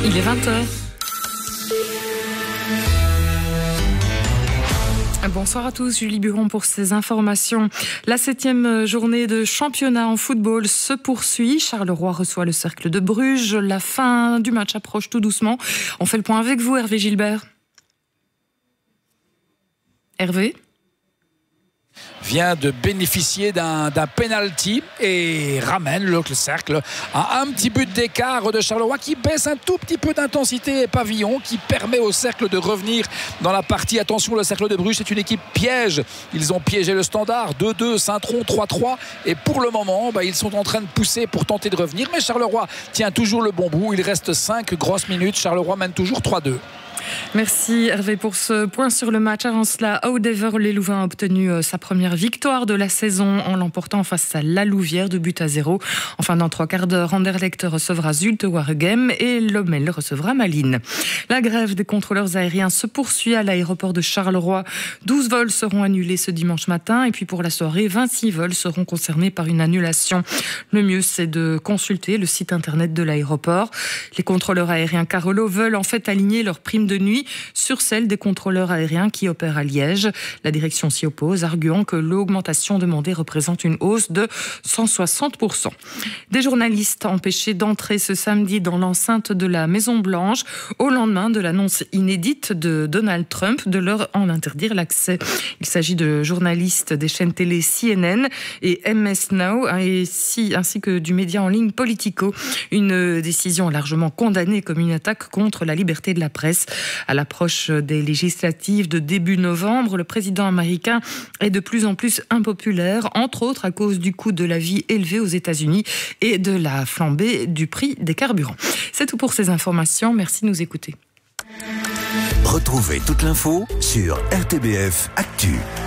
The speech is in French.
Il est 20h. Bonsoir à tous, Julie Buron pour ces informations. La 7e journée de championnat en football se poursuit. Charleroi reçoit le Cercle de Bruges. La fin du match approche tout doucement. On fait le point avec vous, Hervé Gilbert. Hervé ? Vient de bénéficier d'un penalty et ramène le Cercle à un petit but d'écart de Charleroi qui baisse un tout petit peu d'intensité et pavillon qui permet au Cercle de revenir dans la partie. Attention, le Cercle de Bruges, c'est une équipe piège. Ils ont piégé le Standard, 2-2, Saint-Tron 3-3 et pour le moment, ils sont en train de pousser pour tenter de revenir. Mais Charleroi tient toujours le bon bout. Il reste 5 grosses minutes. Charleroi mène toujours 3-2. Merci Hervé pour ce point sur le match. Avant cela, Oud-Hever-les-Louvains a obtenu sa première victoire de la saison en l'emportant face à La Louvière de 2-0. Enfin, dans 3 quarts d'heure, Anderlecht recevra Zulte Waregem et Lommel recevra Malines. La grève des contrôleurs aériens se poursuit à l'aéroport de Charleroi. 12 vols seront annulés ce dimanche matin et puis pour la soirée, 26 vols seront concernés par une annulation. Le mieux, c'est de consulter le site internet de l'aéroport. Les contrôleurs aériens Carolo veulent en fait aligner leurs primes de nuit sur celle des contrôleurs aériens qui opèrent à Liège. La direction s'y oppose, arguant que l'augmentation demandée représente une hausse de 160%. Des journalistes empêchés d'entrer ce samedi dans l'enceinte de la Maison-Blanche au lendemain de l'annonce inédite de Donald Trump de leur en interdire l'accès. Il s'agit de journalistes des chaînes télé CNN et MS Now ainsi que du média en ligne Politico. Une décision largement condamnée comme une attaque contre la liberté de la presse. À l'approche des législatives de début novembre, le président américain est de plus en plus impopulaire, entre autres à cause du coût de la vie élevé aux États-Unis et de la flambée du prix des carburants. C'est tout pour ces informations. Merci de nous écouter. Retrouvez toute l'info sur RTBF Actu.